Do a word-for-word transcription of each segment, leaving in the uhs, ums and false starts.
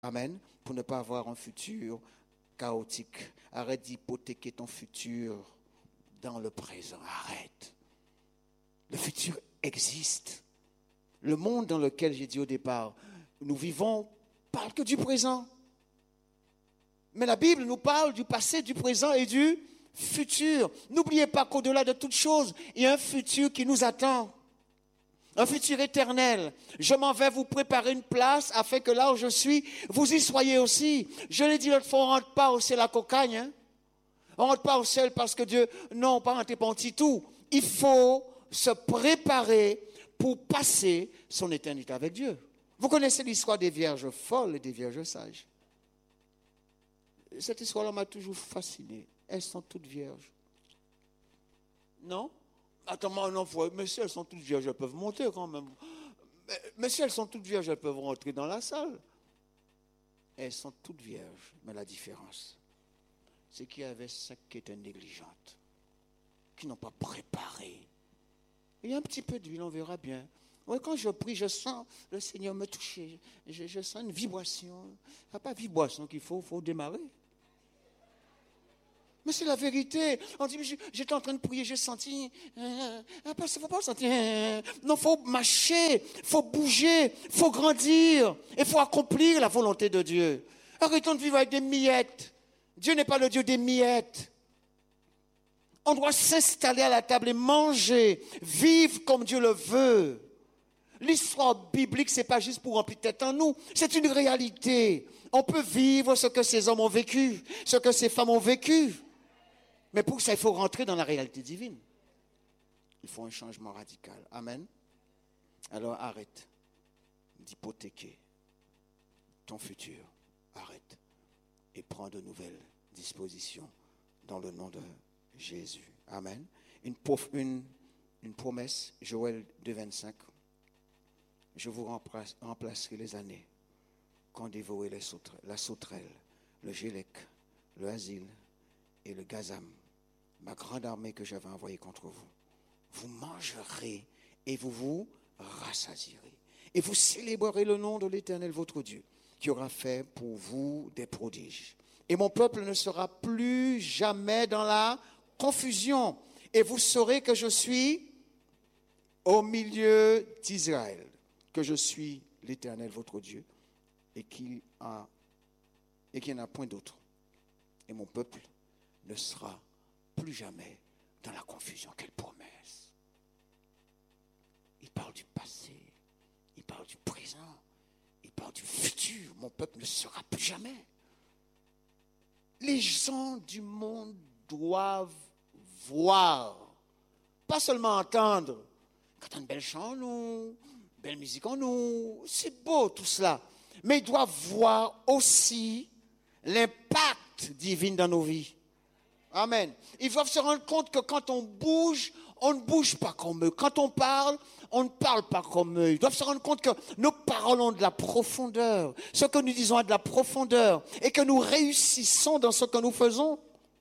Amen. Pour ne pas avoir un futur chaotique. Arrête d'hypothéquer ton futur dans le présent. Arrête. Le futur existe. Le monde dans lequel j'ai dit au départ, nous vivons, parle que du présent. Mais la Bible nous parle du passé, du présent et du futur. N'oubliez pas qu'au-delà de toute chose, il y a un futur qui nous attend. Un futur éternel. Je m'en vais vous préparer une place afin que là où je suis, vous y soyez aussi. Je l'ai dit l'autre fois, on ne rentre pas au ciel à cocagne. Hein? On ne rentre pas au ciel parce que Dieu... Non, pas rentrer pas en petit tout. Il faut se préparer pour passer son éternité avec Dieu. Vous connaissez l'histoire des vierges folles et des vierges sages. Cette histoire-là m'a toujours fasciné. Elles sont toutes vierges. Non? Attends, non, faut, mais si elles sont toutes vierges, elles peuvent monter quand même. Mais, mais si elles sont toutes vierges, elles peuvent rentrer dans la salle. Elles sont toutes vierges, mais la différence, c'est qu'il y avait celles qui étaient négligentes, qui n'ont pas préparé. Il y a un petit peu d'huile, on verra bien. Oui, quand je prie, je sens le Seigneur me toucher. Je, je sens une vibration. Il n'y a pas de vibration qu'il faut, il faut démarrer. Mais c'est la vérité. On dit, j'étais en train de prier, j'ai senti. Il ne faut pas sentir. Non, il faut marcher, il faut bouger, il faut grandir. Il faut accomplir la volonté de Dieu. Arrêtons de vivre avec des miettes. Dieu n'est pas le Dieu des miettes. On doit s'installer à la table et manger, vivre comme Dieu le veut. L'histoire biblique, ce n'est pas juste pour remplir tête en nous, c'est une réalité. On peut vivre ce que ces hommes ont vécu, ce que ces femmes ont vécu. Mais pour ça, il faut rentrer dans la réalité divine. Il faut un changement radical. Amen. Alors arrête d'hypothéquer ton futur. Arrête. Et prends de nouvelles dispositions dans le nom de Jésus. Amen. Une, une, une promesse, Joël deux, vingt-cinq. Je vous remplacerai les années qu'ont dévoré les sauterelles, la sauterelle, le gélec, le asile et le gazam, ma grande armée que j'avais envoyée contre vous. Vous mangerez et vous vous rassasierez. Et vous célébrerez le nom de l'Éternel votre Dieu, qui aura fait pour vous des prodiges. Et mon peuple ne sera plus jamais dans la confusion. Et vous saurez que je suis au milieu d'Israël, que je suis l'Éternel votre Dieu, et qu'il a, et qu'il n'y en a point d'autre. Et mon peuple ne sera plus jamais dans la confusion. Quelle promesse! Il parle du passé, il parle du présent, il parle du futur. Mon peuple ne sera plus jamais. Les gens du monde doivent voir, pas seulement entendre. Quand on a une belle chant, nous, belle musique en nous, c'est beau tout cela. Mais ils doivent voir aussi l'impact divin dans nos vies. Amen. Ils doivent se rendre compte que quand on bouge, on ne bouge pas comme eux. Quand on parle, on ne parle pas comme eux. Ils doivent se rendre compte que nos paroles ont de la profondeur. Ce que nous disons a de la profondeur. Et que nous réussissons dans ce que nous faisons.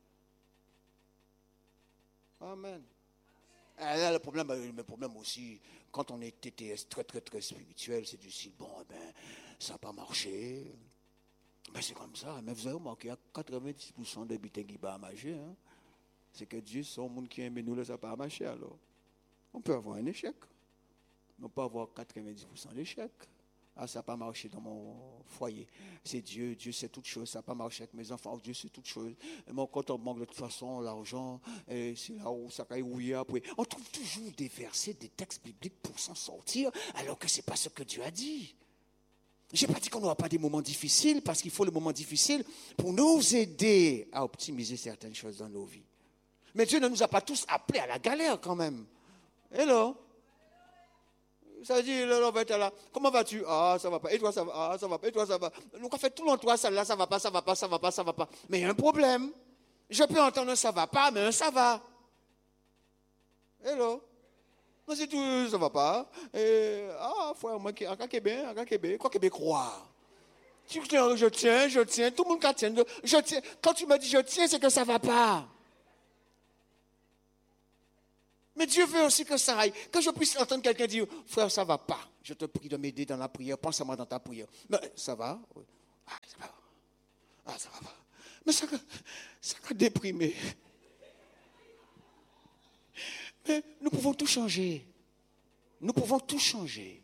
Amen. Et là, le problème, le problème aussi, quand on est T T S très, très, très spirituel, c'est du style, bon, eh ben, ça n'a pas marché. Ben, c'est comme ça. Mais vous avez remarqué, il y a quatre-vingt-dix pour cent de bité qui va marcher. Hein? C'est que Dieu, c'est un monde qui aime nous, là, ça n'a pas marché alors. On peut avoir un échec. On peut avoir quatre-vingt-dix pour cent d'échec. Ah, ça n'a pas marché dans mon foyer. C'est Dieu, Dieu sait toutes choses. Ça n'a pas marché avec mes enfants. Dieu sait toutes choses. Et mon compte, on manque de toute façon l'argent. Et c'est là où ça a rouillé après. On trouve toujours des versets, des textes bibliques pour s'en sortir, alors que ce n'est pas ce que Dieu a dit. Je n'ai pas dit qu'on n'aura pas des moments difficiles, parce qu'il faut les moments difficiles pour nous aider à optimiser certaines choses dans nos vies. Mais Dieu ne nous a pas tous appelés à la galère quand même. Hello? Ça veut dire, là, on va être là. Comment vas-tu? Ah, ça va pas. Et toi, ça va? Ah, ça va pas. Et toi, ça va? Donc, on fait tout l'entour, ça là, ça va pas, ça va pas, ça va pas, ça va pas. Mais il y a un problème. Je peux entendre un ça va pas, mais un ça va. Hello? Non, c'est tout, ça va pas. Et, ah, frère, moi, à Québec, à Québec, quoi Québec croire? Tu tiens, je tiens, je tiens, tout le monde qui tient. Je tiens. Quand tu me dis je tiens, c'est que ça va pas. Mais Dieu veut aussi que ça aille. Que je puisse entendre quelqu'un dire, frère, ça ne va pas. Je te prie de m'aider dans la prière. Pense à moi dans ta prière. Mais ça va. Ah, Ah, ça va pas. Mais ça, ça a déprimé. Mais nous pouvons tout changer. Nous pouvons tout changer.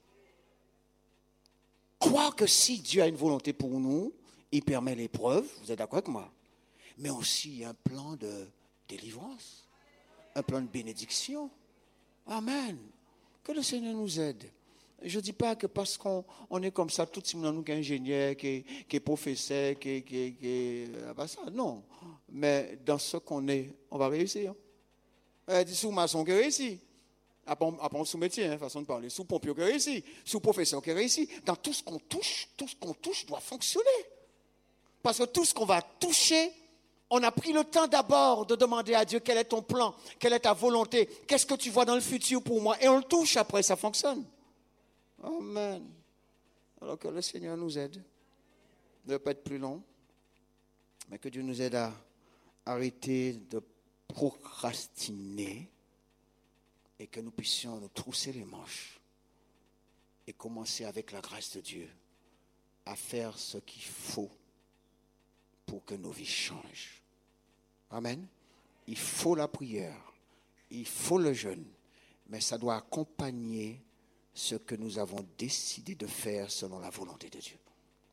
Croire que si Dieu a une volonté pour nous, il permet l'épreuve, vous êtes d'accord avec moi? Mais aussi un plan de délivrance, un plan de bénédiction. Amen. Que le Seigneur nous aide. Je ne dis pas que parce qu'on on est comme ça, tout le monde qui est ingénieur, qui est, qui est professeur, qui est... Qui, qui, pas ça, non. Mais dans ce qu'on est, on va réussir. Euh, sous maçon qui réussit. Après, on sous-métier, hein, façon de parler. Sous pompier qui réussit. Sous professeur qui réussit. Dans tout ce qu'on touche, tout ce qu'on touche doit fonctionner. Parce que tout ce qu'on va toucher, on a pris le temps d'abord de demander à Dieu quel est ton plan, quelle est ta volonté, qu'est-ce que tu vois dans le futur pour moi. Et on le touche après, ça fonctionne. Amen. Alors que le Seigneur nous aide. Ne va pas être plus long. Mais que Dieu nous aide à arrêter de procrastiner et que nous puissions nous trousser les manches et commencer avec la grâce de Dieu à faire ce qu'il faut pour que nos vies changent. Amen. Il faut la prière, il faut le jeûne, mais ça doit accompagner ce que nous avons décidé de faire selon la volonté de Dieu.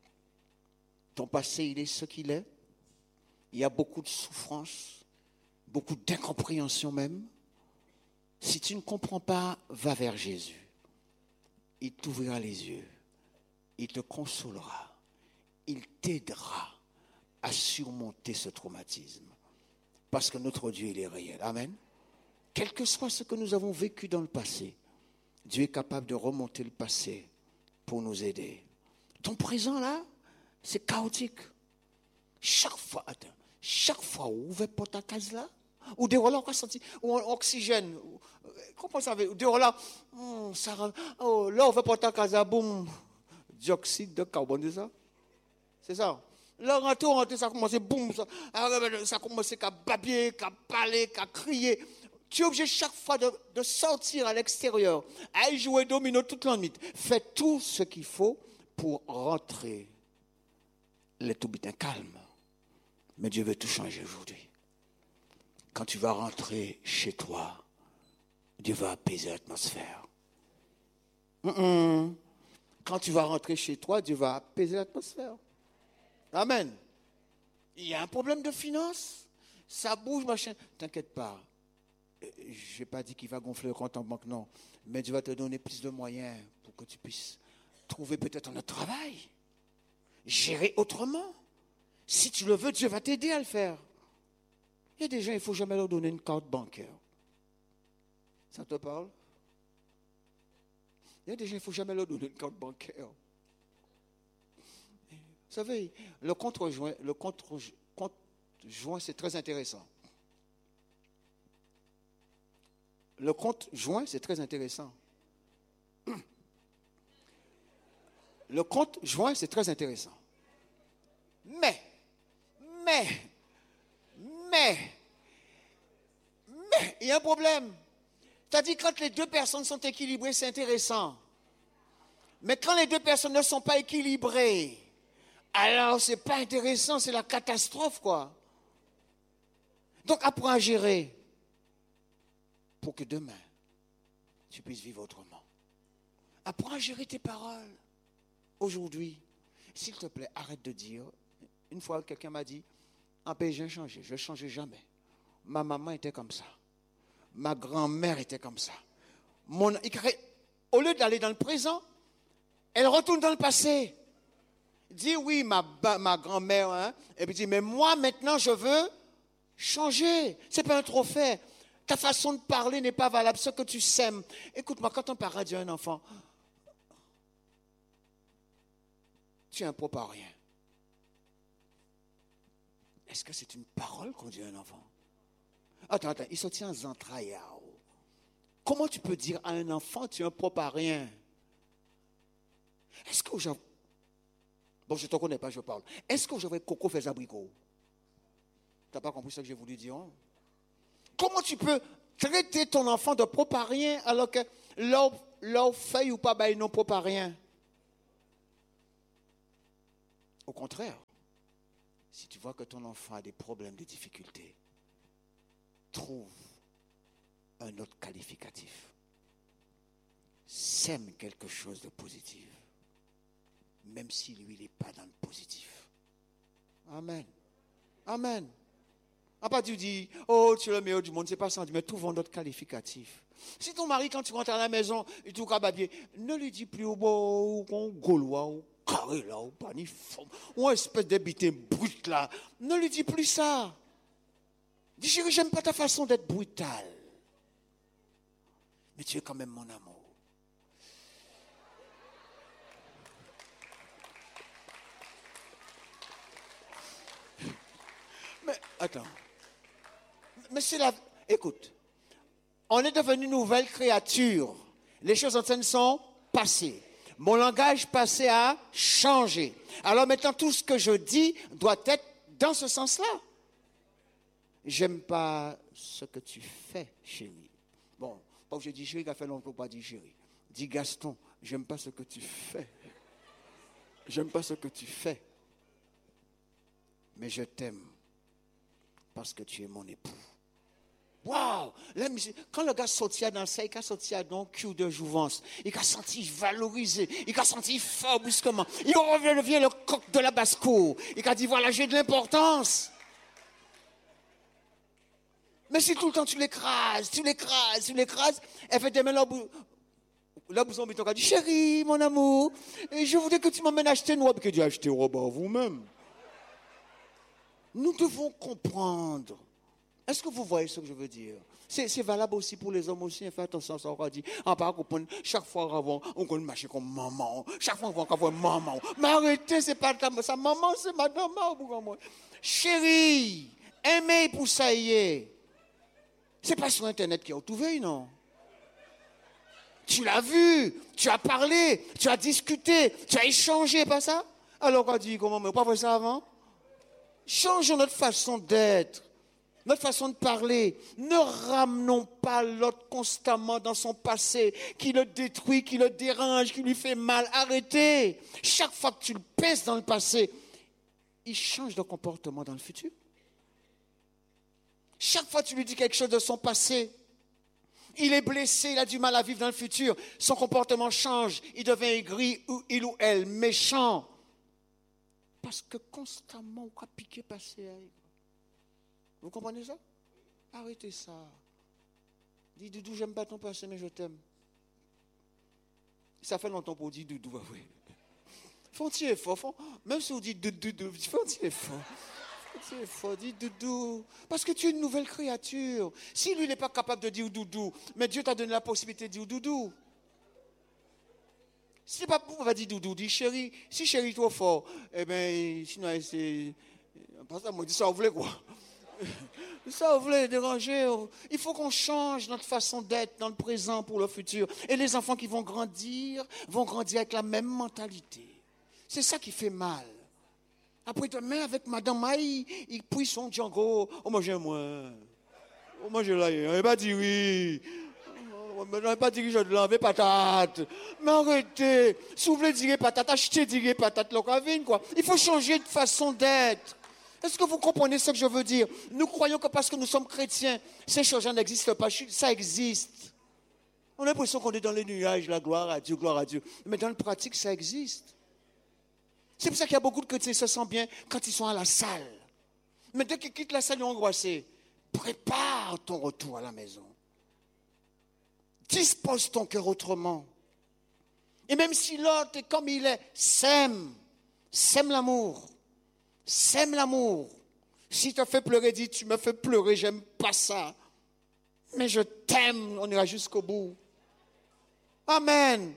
Ton passé, il est ce qu'il est. Il y a beaucoup de souffrance, beaucoup d'incompréhension même. Si tu ne comprends pas, va vers Jésus. Il t'ouvrira les yeux. Il te consolera. Il t'aidera à surmonter ce traumatisme. Parce que notre Dieu, il est réel. Amen. Quel que soit ce que nous avons vécu dans le passé, Dieu est capable de remonter le passé pour nous aider. Ton présent, là, c'est chaotique. Chaque fois, attends, chaque fois où on ouvre ta case là, ou des relais, on a senti, ou oxygène, comment ça va, des relais, hum, ça, oh, là, on veut porter ta case là, boum, dioxyde de carbone, c'est ça? C'est ça? Là, rentre, rentre, ça commence, boum, ça, ça commence à babiller, à parler, à crier. Tu es obligé chaque fois de, de sortir à l'extérieur, à jouer domino toute la nuit. Fais tout ce qu'il faut pour rentrer les tout bien calme. Mais Dieu veut tout changer aujourd'hui. Quand tu vas rentrer chez toi, Dieu va apaiser l'atmosphère. Mm-mm. Quand tu vas rentrer chez toi, Dieu va apaiser l'atmosphère. Amen. Il y a un problème de finances. Ça bouge, machin. T'inquiète pas. Je n'ai pas dit qu'il va gonfler le compte en banque, non. Mais Dieu va te donner plus de moyens pour que tu puisses trouver peut-être un autre travail. Gérer autrement. Si tu le veux, Dieu va t'aider à le faire. Il y a des gens, il ne faut jamais leur donner une carte bancaire. Ça te parle? Il y a des gens, il ne faut jamais leur donner une carte bancaire. Vous savez, le compte joint, le compte, compte joint, c'est très intéressant. Le compte joint, c'est très intéressant. Le compte joint, c'est très intéressant. Mais, mais, mais, mais, il y a un problème. C'est-à-dire, quand les deux personnes sont équilibrées, c'est intéressant. Mais quand les deux personnes ne sont pas équilibrées, alors c'est pas intéressant, c'est la catastrophe, quoi. Donc, apprends à gérer pour que demain, tu puisses vivre autrement. Apprends à gérer tes paroles. Aujourd'hui, s'il te plaît, arrête de dire. Une fois, quelqu'un m'a dit, en pays, j'ai changé, je ne changerai jamais. Ma maman était comme ça. Ma grand-mère était comme ça. Mon, au lieu d'aller dans le présent, elle retourne dans le passé. Dit, oui, ma, ma grand-mère, hein, et puis dit, mais moi, maintenant, je veux changer. Ce n'est pas un trophée. Ta façon de parler n'est pas valable. Ce que tu sèmes. Écoute-moi, quand on parle à Dieu à un enfant, tu es impropre à rien. Est-ce que c'est une parole qu'on dit à un enfant? Attends, attends, il se tient en entrailles. Comment tu peux dire à un enfant, tu es impropre à rien? Est-ce que j'avais... Bon, je ne te connais pas, je parle. Est-ce que j'avais coco fait abricot? Tu n'as pas compris ce que j'ai voulu dire? Hein? Comment tu peux traiter ton enfant de propre à rien alors que leur, leur feuille ou pas, ben, ils n'ont propre à rien? Au contraire, Si tu vois que ton enfant a des problèmes, des difficultés, trouve un autre qualificatif. Sème quelque chose de positif, même si lui, il n'est pas dans le positif. Amen. Amen. À part tu dis, oh, tu es le meilleur du monde, c'est pas ça, mais trouve un autre qualificatif. Si ton mari, quand tu rentres à la maison, il te cababier, ne lui dis plus, oh, bon, gaulois, ou carré là, ou paniforme, ou espèce d'habité brut là. Ne lui dis plus ça. Dis, chérie, j'aime pas ta façon d'être brutale. Mais tu es quand même mon amour. Mais, attends. Mais c'est la... Écoute. On est devenu une nouvelle créature. Les choses anciennes sont passées. Mon langage passé a changé. Alors maintenant, tout ce que je dis doit être dans ce sens-là. J'aime pas ce que tu fais, chérie. Bon, pas que je dis chérie, qu'a fait longtemps pas dire chérie. Dis Gaston, j'aime pas ce que tu fais. J'aime pas ce que tu fais. Mais je t'aime parce que tu es mon époux. Waouh! Quand le gars sortit dans ça, il a sorti dans un cul de jouvence. Il a senti valorisé. Il a senti fort brusquement. Il revient le coq de la basse-cour. Il a dit, voilà, j'ai de l'importance. Mais si tout le temps tu l'écrases, tu l'écrases, tu l'écrases, elle fait des mains là, là, vous avez dit, chérie, mon amour, je voudrais que tu m'emmènes acheter une robe. Que tu as acheté une robe à vous-même. Nous devons comprendre. Est-ce que vous voyez ce que je veux dire? C'est, c'est valable aussi pour les hommes aussi. Faites attention, ça on dit. En part, chaque fois avant, on peut marcher comme maman. Chaque fois on va maman. Mais arrêtez, c'est pas ça. Maman, c'est madame. Chérie, aimez pour ça y est. C'est pas sur Internet qu'il a trouvé, non? Tu l'as vu, tu as parlé, tu as discuté, tu as échangé, pas ça? Alors on dit, comment, mais pas fait ça avant? Changeons notre façon d'être. Notre façon de parler, ne ramenons pas l'autre constamment dans son passé, qui le détruit, qui le dérange, qui lui fait mal. Arrêtez. Chaque fois que tu le pèses dans le passé, il change de comportement dans le futur. Chaque fois que tu lui dis quelque chose de son passé, il est blessé, il a du mal à vivre dans le futur, son comportement change, il devient aigri, ou il ou elle, méchant. Parce que constamment, on a piqué passé. Vous comprenez ça? Arrêtez ça. Dis, Doudou, j'aime pas ton passé, mais je t'aime. Ça fait longtemps pour dire Doudou, oui. Fais un petit effort. Faut, même si vous dites Doudou, fais un petit effort. Fais un petit effort, dis Doudou. Parce que tu es une nouvelle créature. Si lui n'est pas capable de dire Doudou, mais Dieu t'a donné la possibilité de dire Doudou. Si c'est pas pour on va dire Doudou, dis chérie. Si chérie est trop fort, eh bien, sinon, c'est. Pas ça, moi, dis ça, vous voulez quoi? Ça, vous voulez déranger. Il faut qu'on change notre façon d'être dans le présent pour le futur. Et les enfants qui vont grandir, vont grandir avec la même mentalité. C'est ça qui fait mal. Après, demain, avec Madame Maï, il pousse son Django. Oh, moi, j'aime moi. Oh, moi, je l'ai. On n'a pas dit oui. On n'a pas dit que je l'enlève patate. Mais arrêtez. Si vous voulez dire patate, achetez dire patate, l'ocavine, quoi. Il faut changer de façon d'être. Est-ce que vous comprenez ce que je veux dire? Nous croyons que parce que nous sommes chrétiens, ces choses n'existent pas. Ça existe. On a l'impression qu'on est dans les nuages, la gloire à Dieu, gloire à Dieu. Mais dans la pratique, ça existe. C'est pour ça qu'il y a beaucoup de chrétiens qui se sentent bien quand ils sont à la salle. Mais dès qu'ils quittent la salle, ils sont angoissés. Prépare ton retour à la maison. Dispose ton cœur autrement. Et même si l'autre est comme il est, sème. Sème l'amour. Sème l'amour. Si tu as fait pleurer, dis, tu me fais pleurer, j'aime pas ça. Mais je t'aime, on ira jusqu'au bout. Amen.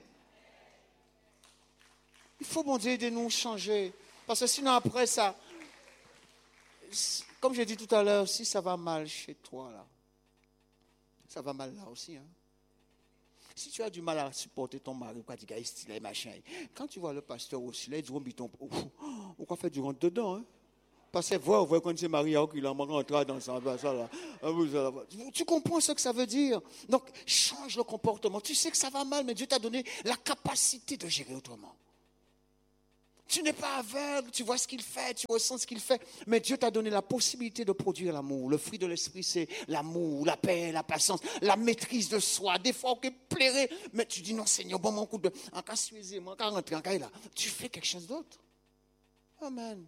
Il faut, mon Dieu, de nous changer. Parce que sinon, après ça, comme j'ai dit tout à l'heure, si ça va mal chez toi, là, ça va mal là aussi, hein. Si tu as du mal à supporter ton mari, quoi, tu stylé, machin. Quand tu vois le pasteur aussi, là, il dit, oh, on va faire du rentre dedans, hein. Parce que voir, voir quand c'est marié, qu'il a rentré dans ça, ça là. Tu comprends ce que ça veut dire? Donc, change le comportement. Tu sais que ça va mal, mais Dieu t'a donné la capacité de gérer autrement. Tu n'es pas aveugle, tu vois ce qu'il fait, tu ressens ce qu'il fait. Mais Dieu t'a donné la possibilité de produire l'amour. Le fruit de l'esprit, c'est l'amour, la paix, la patience, la maîtrise de soi. Des fois, on peut plairer, mais tu dis non, Seigneur, bon, mon coup de. En cas suisé, en cas rentré, en cas là, tu fais quelque chose d'autre. Amen.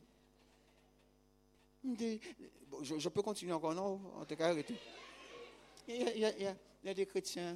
Des, je, je peux continuer encore, non? En tout cas, arrêtez. Il y a, il y a, il y a, il y a des chrétiens.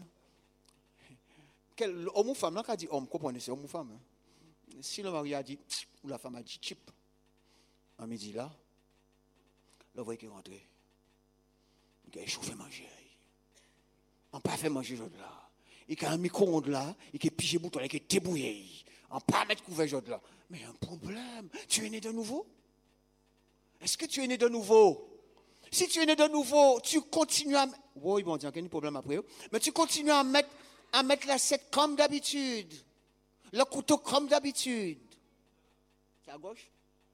Quel homme ou femme, là, qui a dit homme, comprenez, c'est homme ou femme. Hein? Si le mari a dit, ou la femme a dit chip, à midi là, le voyez qui est rentré. Il a chauffé manger. On n'a pas fait manger là. Il a un micro-ondes là, il a pigé bouton, il a débouillé. On n'a pas mettre couvert là. Mais il y a un problème. Tu es né de nouveau? Est-ce que tu es né de nouveau? Si tu es né de nouveau, tu continues à. Oui, bon, il y a un problème après. Mais tu continues à mettre, à mettre l'assiette comme d'habitude. Le couteau comme d'habitude. C'est à gauche?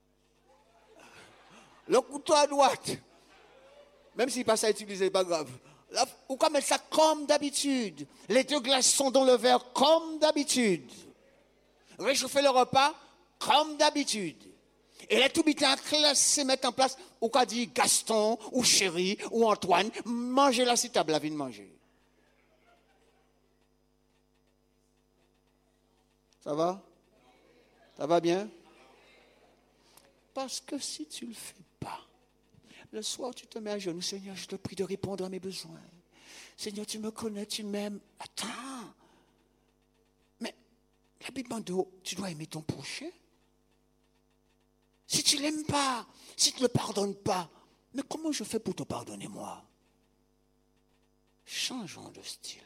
Le couteau à droite. Même s'il passe à utiliser, c'est pas grave. Là, ou comme mettre ça comme d'habitude. Les deux glaces sont dans le verre comme d'habitude. Réchauffer le repas comme d'habitude. Et les tout bitins classés mettre en place, ou qu'a dit Gaston, ou Chéri, ou Antoine, mangez là si table la vie de manger. Ça va? Ça va bien? Parce que si tu ne le fais pas, le soir tu te mets à genoux, Seigneur, je te prie de répondre à mes besoins. Seigneur, tu me connais, tu m'aimes. Attends. Mais la Bible dit, tu dois aimer ton prochain. Si tu ne l'aimes pas, si tu ne le pardonnes pas, mais comment je fais pour te pardonner, moi? Changeons de style.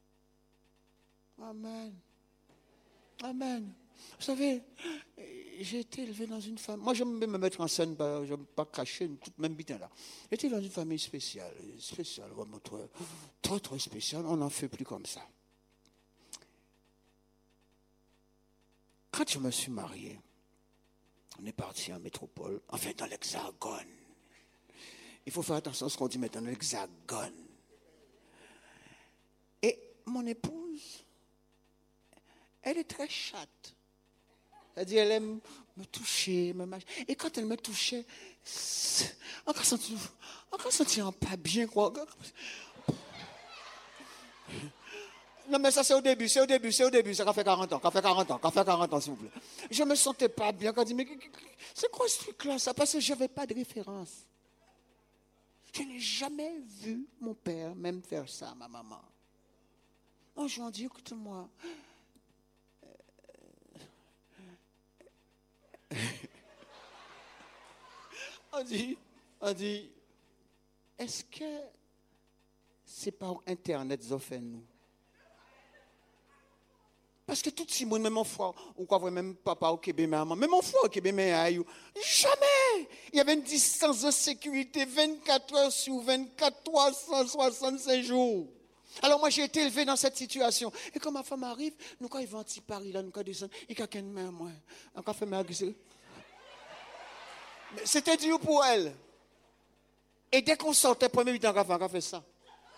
Amen. Amen. Vous savez, j'ai été élevé dans une famille. Moi, j'aime me mettre en scène, je n'aime pas cacher toute même bitin là. J'étais dans une famille spéciale, spéciale, vraiment très, très, très spéciale. On n'en fait plus comme ça. Quand je me suis marié, on est parti en métropole, enfin dans l'Hexagone. Il faut faire attention à ce qu'on dit maintenant, l'Hexagone. Et mon épouse, elle est très chatte. C'est-à-dire, elle aime me toucher, me mâcher. Et quand elle me touchait, on ne sentit pas bien, quoi. Non, mais ça, c'est au début, c'est au début, c'est au début. Ça fait quarante ans, ça fait quarante ans, ça fait quarante ans, s'il vous plaît. Je ne me sentais pas bien. Quand je dis, mais c'est quoi ce truc-là, ça? Parce que je n'avais pas de référence. Je n'ai jamais vu mon père même faire ça à ma maman. Un jour, on dit, écoute-moi. on dit, on dit, est-ce que c'est par Internet qu'ils ont fait nous? Parce que tout le monde, même mon frère, on croit même papa au Québec, maman, même mon frère au Québec, mais aïe, jamais! Il y avait une distance de sécurité vingt-quatre heures sur vingt-quatre, trois cent soixante-cinq jours. Alors moi, j'ai été élevé dans cette situation. Et quand ma femme arrive, nous, quand ils vont à Paris, là, nous, quand ils descendent, il y a quelqu'un de main, moi. Encore fait ma gueule. C'était dur pour elle. Et dès qu'on sortait, premier mi-temps, on a fait ça.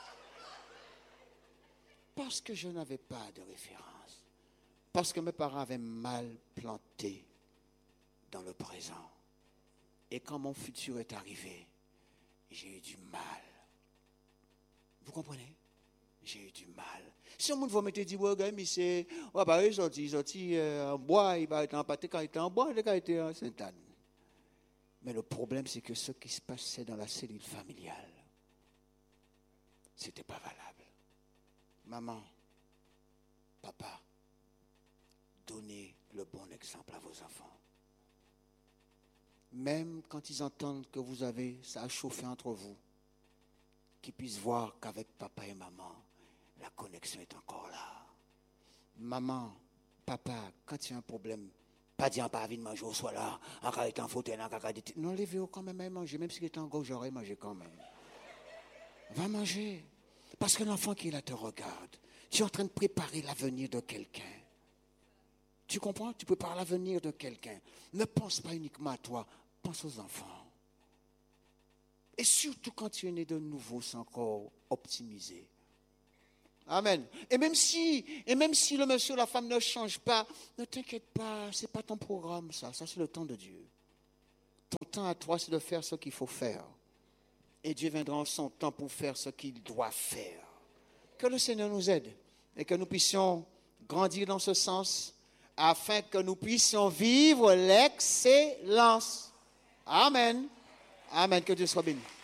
Parce que je n'avais pas de référence. Parce que mes parents avaient mal planté dans le présent. Et quand mon futur est arrivé, j'ai eu du mal. Vous comprenez? J'ai eu du mal. Si on me mettait dit, ouais, gars, mais c'est. Ouais, bah, ils sont sortis en bois, il va être en pâté quand il était en bois, quand il était en Sainte-Anne. Mais le problème, c'est que ce qui se passait dans la cellule familiale, ce n'était pas valable. Maman, papa, donnez le bon exemple à vos enfants. Même quand ils entendent que vous avez ça a chauffé entre vous, qu'ils puissent voir qu'avec papa et maman, la connexion est encore là. Maman, papa, quand il y a un problème, pas dire pas envie de manger au soir là, en cas étant en fauteuil, en cas d'été. Non, levez-vous quand même à manger, même s'il est en gauche, j'aurais mangé quand même. Va manger. Parce que l'enfant qui est là te regarde. Tu es en train de préparer l'avenir de quelqu'un. Tu comprends? Tu prépares l'avenir de quelqu'un. Ne pense pas uniquement à toi, pense aux enfants. Et surtout quand tu es né de nouveau, c'est encore optimisé. Amen. Et même si, et même si le monsieur ou la femme ne change pas, ne t'inquiète pas, ce n'est pas ton programme, ça. Ça, c'est le temps de Dieu. Ton temps à toi, c'est de faire ce qu'il faut faire. Et Dieu viendra en son temps pour faire ce qu'il doit faire. Que le Seigneur nous aide et que nous puissions grandir dans ce sens afin que nous puissions vivre l'excellence. Amen. Amen. Que Dieu soit béni.